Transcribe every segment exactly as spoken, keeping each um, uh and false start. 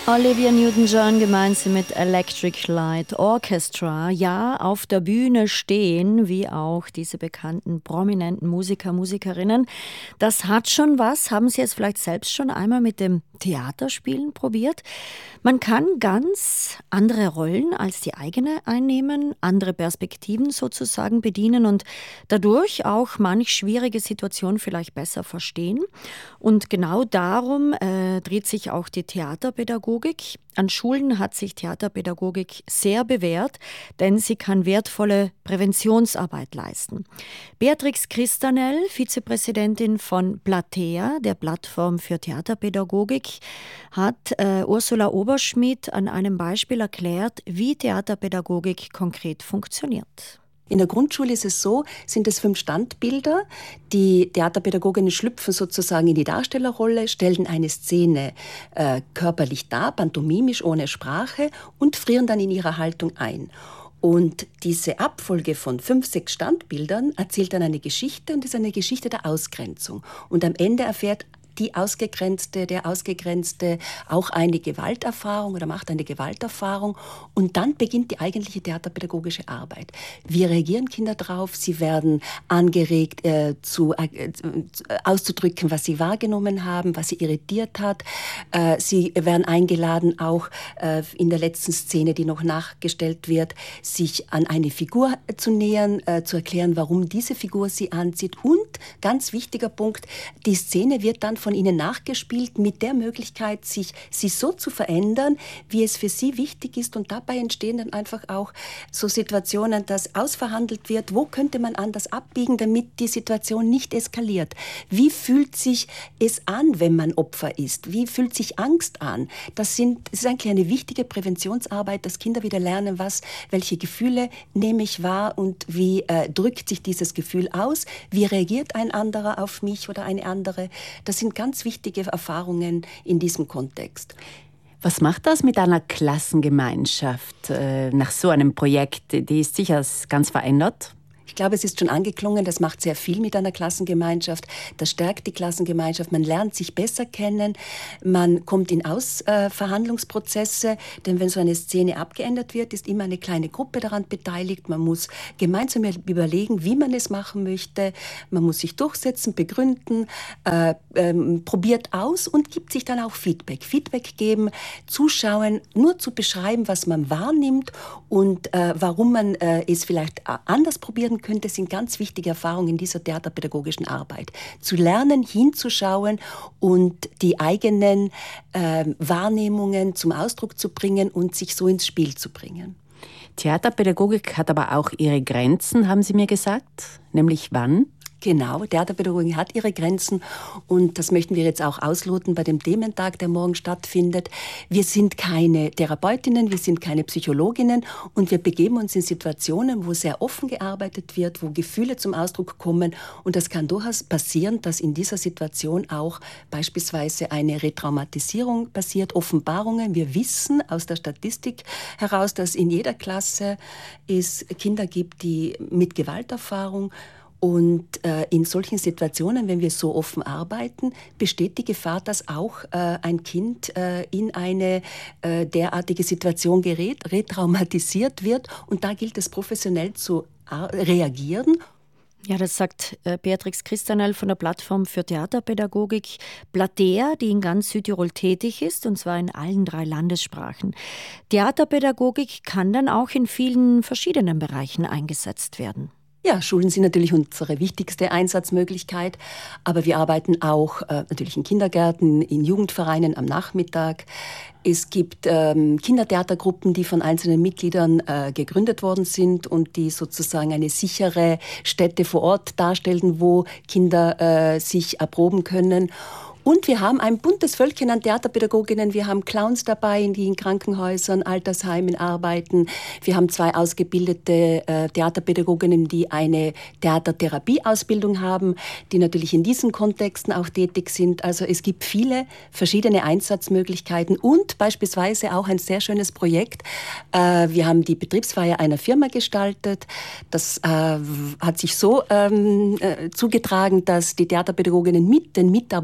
Olivia Newton-John gemeinsam mit Electric Light Orchestra, ja, auf der Bühne stehen, wie auch diese bekannten prominenten Musiker, Musikerinnen. Das hat schon was. Haben Sie es vielleicht selbst schon einmal mit dem Theaterspielen probiert? Man kann ganz andere Rollen als die eigene einnehmen, andere Perspektiven sozusagen bedienen und dadurch auch manch schwierige Situation vielleicht besser verstehen. Und genau darum äh, dreht sich auch die Theaterpädagogik. An Schulen hat sich Theaterpädagogik sehr bewährt, denn sie kann wertvolle Präventionsarbeit leisten. Beatrix Christanel, Vizepräsidentin von Platea, der Plattform für Theaterpädagogik, hat äh, Ursula Oberschmidt an einem Beispiel erklärt, wie Theaterpädagogik konkret funktioniert. In der Grundschule ist es so, sind es fünf Standbilder. Die Theaterpädagoginnen schlüpfen sozusagen in die Darstellerrolle, stellen eine Szene äh, körperlich dar, pantomimisch, ohne Sprache und frieren dann in ihrer Haltung ein. Und diese Abfolge von fünf, sechs Standbildern erzählt dann eine Geschichte und ist eine Geschichte der Ausgrenzung. Und am Ende erfährt die Ausgegrenzte, der Ausgegrenzte auch eine Gewalterfahrung oder macht eine Gewalterfahrung und dann beginnt die eigentliche theaterpädagogische Arbeit. Wie reagieren Kinder drauf? Sie werden angeregt, äh, zu, äh, auszudrücken, was sie wahrgenommen haben, was sie irritiert hat. Äh, sie werden eingeladen, auch äh, in der letzten Szene, die noch nachgestellt wird, sich an eine Figur zu nähern, äh, zu erklären, warum diese Figur sie anzieht. Und, ganz wichtiger Punkt, die Szene wird dann von ihnen nachgespielt mit der Möglichkeit, sich sie so zu verändern, wie es für sie wichtig ist. Und dabei entstehen dann einfach auch so Situationen, dass ausverhandelt wird, wo könnte man anders abbiegen, damit die Situation nicht eskaliert. Wie fühlt sich es an, wenn man Opfer ist? Wie fühlt sich Angst an? Das, sind, das ist eigentlich eine wichtige Präventionsarbeit, dass Kinder wieder lernen, was, welche Gefühle nehme ich wahr und wie äh, drückt sich dieses Gefühl aus? Wie reagiert ein anderer auf mich oder eine andere? Das sind ganz wichtige Erfahrungen in diesem Kontext. Was macht das mit einer Klassengemeinschaft äh, nach so einem Projekt? Die ist sicher ganz verändert. Ich glaube, es ist schon angeklungen, das macht sehr viel mit einer Klassengemeinschaft. Das stärkt die Klassengemeinschaft. Man lernt sich besser kennen. Man kommt in Ausverhandlungsprozesse. Äh, denn wenn so eine Szene abgeändert wird, ist immer eine kleine Gruppe daran beteiligt. Man muss gemeinsam überlegen, wie man es machen möchte. Man muss sich durchsetzen, begründen, äh, ähm, probiert aus und gibt sich dann auch Feedback. Feedback geben, zuschauen, nur zu beschreiben, was man wahrnimmt und äh, warum man äh, es vielleicht anders probieren könnte, sind ganz wichtige Erfahrungen in dieser theaterpädagogischen Arbeit. Zu lernen, hinzuschauen und die eigenen äh, Wahrnehmungen zum Ausdruck zu bringen und sich so ins Spiel zu bringen. Theaterpädagogik hat aber auch ihre Grenzen, haben Sie mir gesagt. Nämlich wann? Genau, Theaterpädagogik hat ihre Grenzen und das möchten wir jetzt auch ausloten bei dem Thementag, der morgen stattfindet. Wir sind keine Therapeutinnen, wir sind keine Psychologinnen und wir begeben uns in Situationen, wo sehr offen gearbeitet wird, wo Gefühle zum Ausdruck kommen und das kann durchaus passieren, dass in dieser Situation auch beispielsweise eine Retraumatisierung passiert, Offenbarungen. Wir wissen aus der Statistik heraus, dass in jeder Klasse es Kinder gibt, die mit Gewalterfahrung. Und äh, in solchen Situationen, wenn wir so offen arbeiten, besteht die Gefahr, dass auch äh, ein Kind äh, in eine äh, derartige Situation gerät, retraumatisiert wird. Und da gilt es professionell zu reagieren. Ja, das sagt äh, Beatrix Christanel von der Plattform für Theaterpädagogik Platea, die in ganz Südtirol tätig ist, und zwar in allen drei Landessprachen. Theaterpädagogik kann dann auch in vielen verschiedenen Bereichen eingesetzt werden. Ja, Schulen sind natürlich unsere wichtigste Einsatzmöglichkeit, aber wir arbeiten auch äh, natürlich in Kindergärten, in Jugendvereinen am Nachmittag. Es gibt ähm, Kindertheatergruppen, die von einzelnen Mitgliedern äh, gegründet worden sind und die sozusagen eine sichere Stätte vor Ort darstellen, wo Kinder äh, sich erproben können. Und wir haben ein buntes Völkchen an Theaterpädagoginnen. Wir haben Clowns dabei, die in Krankenhäusern, Altersheimen arbeiten. Wir haben zwei ausgebildete äh, Theaterpädagoginnen, die eine Theatertherapieausbildung haben, die natürlich in diesen Kontexten auch tätig sind. Also es gibt viele verschiedene Einsatzmöglichkeiten und beispielsweise auch ein sehr schönes Projekt. Äh, wir haben die Betriebsfeier einer Firma gestaltet. Das äh, hat sich so ähm, äh, zugetragen, dass die Theaterpädagoginnen mit den Mitarbeitenden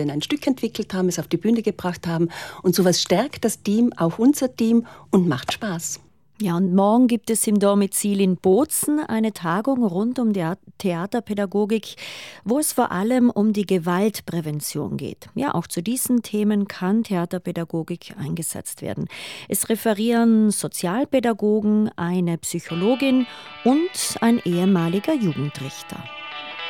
denn ein Stück entwickelt haben, es auf die Bühne gebracht haben. Und sowas stärkt das Team, auch unser Team, und macht Spaß. Ja, und morgen gibt es im Domizil in Bozen eine Tagung rund um die Theaterpädagogik, wo es vor allem um die Gewaltprävention geht. Ja, auch zu diesen Themen kann Theaterpädagogik eingesetzt werden. Es referieren Sozialpädagogen, eine Psychologin und ein ehemaliger Jugendrichter.